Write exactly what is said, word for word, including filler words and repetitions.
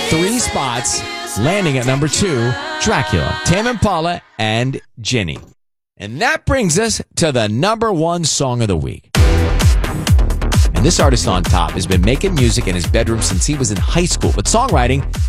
three spots, landing at number two, Dracula, Tame Impala, and Ginny. And that brings us to the number one song of the week. And this artist on top has been making music in his bedroom since he was in high school, but songwriting